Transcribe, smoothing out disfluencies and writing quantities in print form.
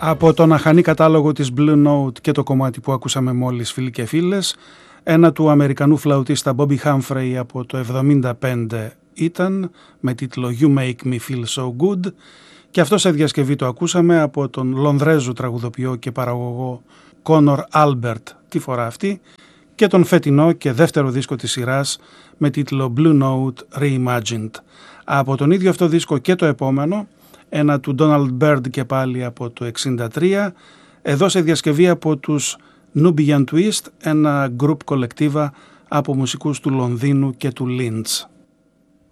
Από τον αχανή κατάλογο της Blue Note και το κομμάτι που ακούσαμε μόλις, φίλοι και φίλες, ένα του Αμερικανού φλαουτίστα Bobby Humphrey από το 1975 ήταν, με τίτλο You Make Me Feel So Good, και αυτό σε διασκευή το ακούσαμε από τον Λονδρέζο τραγουδοποιό και παραγωγό Conor Albert τη φορά αυτή, και τον φετινό και δεύτερο δίσκο της σειράς με τίτλο Blue Note Reimagined. Από τον ίδιο αυτό δίσκο και το επόμενο, ένα του Donald Byrd και πάλι από το 1963, εδώ σε διασκευή από τους Nubian Twist, ένα group κολεκτίβα από μουσικούς του Λονδίνου και του Λίντς.